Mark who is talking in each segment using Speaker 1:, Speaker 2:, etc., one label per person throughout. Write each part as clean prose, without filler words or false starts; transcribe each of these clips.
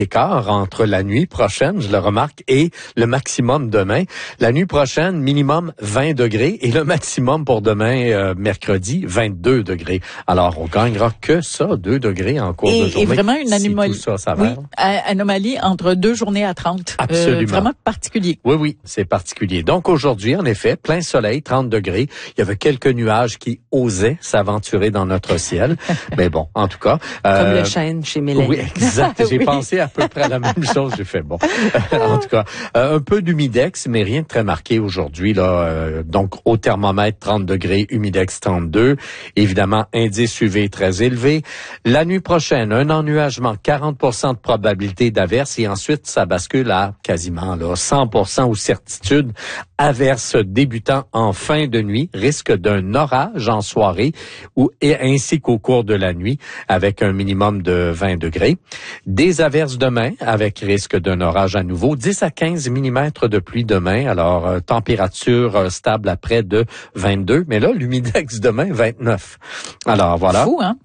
Speaker 1: écart entre la nuit prochaine, je le remarque, et le maximum demain. La nuit prochaine, minimum 20 degrés et le maximum pour demain, mercredi, 22 degrés. Alors, on gagnera que ça, 2 degrés en cours de journée.
Speaker 2: Et vraiment une anomalie.
Speaker 1: Si tout ça s'avère.
Speaker 2: Oui, anomalie entre 2 journées à 30.
Speaker 1: Absolument.
Speaker 2: Vraiment particulier.
Speaker 1: Oui, c'est particulier. Donc, aujourd'hui, en effet, plein soleil, 30 degrés. Il y avait quelques nuages qui osaient s'aventurer dans notre ciel. Mais bon, en tout cas.
Speaker 3: Comme le chêne chez Mélanie.
Speaker 1: Oui, exact. J'ai pensé à peu près à la même chose. J'ai fait bon. En tout cas, un peu d'humidex, mais rien de très marqué aujourd'hui là. Donc au thermomètre 30 degrés, humidex 32. Évidemment, indice UV très élevé. La nuit prochaine, un ennuagement, 40% de probabilité d'averse et ensuite ça bascule à quasiment là 100% aux certitudes. Averse débutant en fin de nuit, risque d'un orage en soirée ainsi qu'au cours de la nuit avec un minimum de 20 degrés. Des averses demain avec risque d'un orage à nouveau. 10 à 15 millimètres de pluie demain. Alors, température stable à près de 22. Mais là, l'humidex demain, 29. Alors, voilà.
Speaker 2: Fou, hein?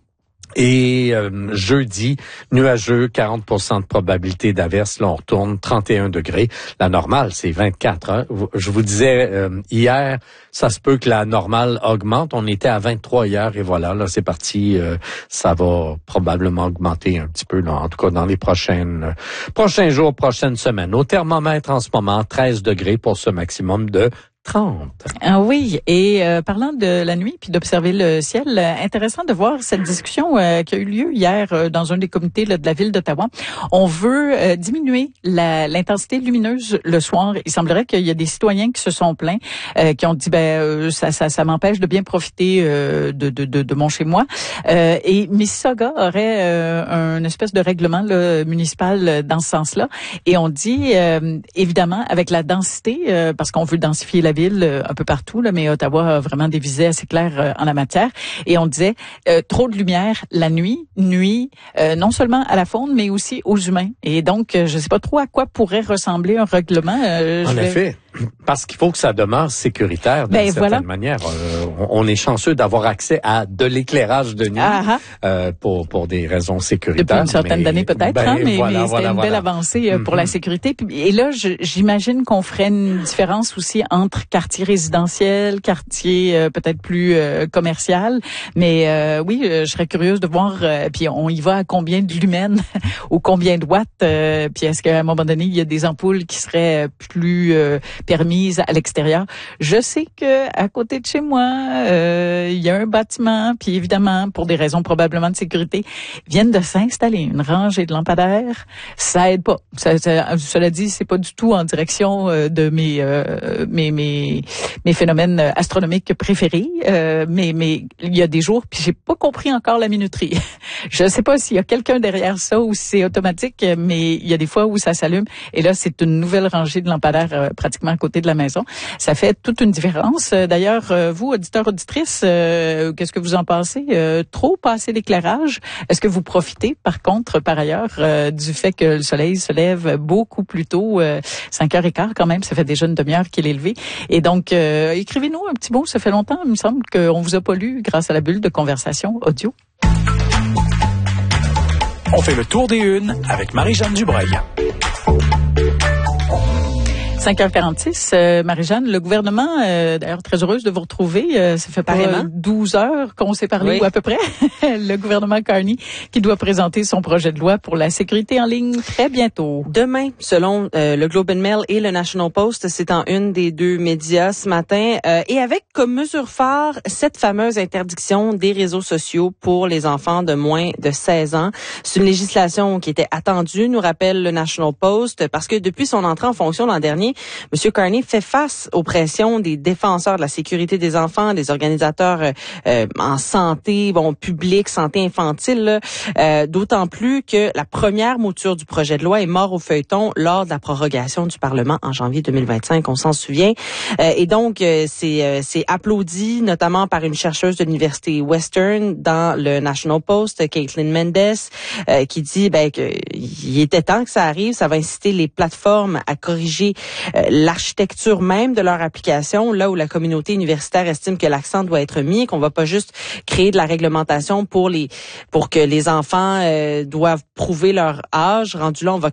Speaker 1: Et jeudi, nuageux, 40% de probabilité d'averse. Là, on retourne 31 degrés. La normale, c'est 24. Hein? Je vous disais hier, ça se peut que la normale augmente. On était à 23 hier et voilà, là, c'est parti. Ça va probablement augmenter un petit peu, là, en tout cas dans les prochains jours, prochaines semaines. Au thermomètre en ce moment, 13 degrés pour ce maximum de 30.
Speaker 2: Ah oui, et parlant de la nuit puis d'observer le ciel, intéressant de voir cette discussion qui a eu lieu hier dans un des comités là, de la ville d'Ottawa. On veut diminuer l'intensité lumineuse le soir. Il semblerait qu'il y a des citoyens qui se sont plaints, qui ont dit ça m'empêche de bien profiter de mon chez moi. Et Mississauga aurait un espèce de règlement là, municipal dans ce sens-là. Et on dit évidemment avec la densité, parce qu'on veut densifier la ville un peu partout, là, mais Ottawa a vraiment des visées assez claires en la matière. Et on disait trop de lumière la nuit nuit non seulement à la faune, mais aussi aux humains. Et donc, je sais pas trop à quoi pourrait ressembler un règlement.
Speaker 1: En effet. Parce qu'il faut que ça demeure sécuritaire d'une certaine manière. On est chanceux d'avoir accès à de l'éclairage de nuit pour des raisons sécuritaires.
Speaker 2: Depuis une certaine d'année peut-être, mais c'était une belle avancée pour la sécurité. Et là, j'imagine qu'on ferait une différence aussi entre quartier résidentiel, quartier peut-être plus commercial. Mais oui, je serais curieuse de voir, puis on y va à combien de lumens ou combien de watts. Puis est-ce qu'à un moment donné, il y a des ampoules qui seraient plus permise à l'extérieur. Je sais que à côté de chez moi, il y a un bâtiment, puis évidemment, pour des raisons probablement de sécurité, viennent de s'installer une rangée de lampadaires. Ça aide pas. Cela dit, c'est pas du tout en direction de mes phénomènes astronomiques préférés. Mais il y a des jours, puis j'ai pas compris encore la minuterie. Je sais pas s'il y a quelqu'un derrière ça ou si c'est automatique, mais il y a des fois où ça s'allume. Et là, c'est une nouvelle rangée de lampadaires pratiquement à côté de la maison. Ça fait toute une différence. D'ailleurs, vous, auditeurs, auditrices, qu'est-ce que vous en pensez? Trop passer l'éclairage? Est-ce que vous profitez, par contre, par ailleurs, du fait que le soleil se lève beaucoup plus tôt, 5h15 quand même, ça fait déjà une demi-heure qu'il est levé. Et donc, écrivez-nous un petit mot, ça fait longtemps, il me semble qu'on vous a pas lu grâce à la bulle de conversation audio.
Speaker 4: On fait le tour des unes avec Marie-Jeanne Dubreuil.
Speaker 2: 5h46, Marie-Jeanne, le gouvernement, d'ailleurs très heureuse de vous retrouver, ça fait pas 12 heures qu'on s'est parlé, ou à peu près, le gouvernement Carney qui doit présenter son projet de loi pour la sécurité en ligne très bientôt.
Speaker 3: Demain, selon le Globe and Mail et le National Post, c'est en une des deux médias ce matin, et avec comme mesure phare cette fameuse interdiction des réseaux sociaux pour les enfants de moins de 16 ans. C'est une législation qui était attendue, nous rappelle le National Post, parce que depuis son entrée en fonction l'an dernier, M. Carney fait face aux pressions des défenseurs de la sécurité des enfants, des organisateurs en santé, publique, santé infantile, d'autant plus que la première mouture du projet de loi est morte au feuilleton lors de la prorogation du Parlement en janvier 2025, on s'en souvient. Et donc, c'est applaudi notamment par une chercheuse de l'Université Western dans le National Post, Caitlin Mendes, qui dit qu'il était temps que ça arrive, ça va inciter les plateformes à corriger l'architecture même de leur application, là où la communauté universitaire estime que l'accent doit être mis, qu'on va pas juste créer de la réglementation pour que les enfants doivent prouver leur âge. Rendu là, on va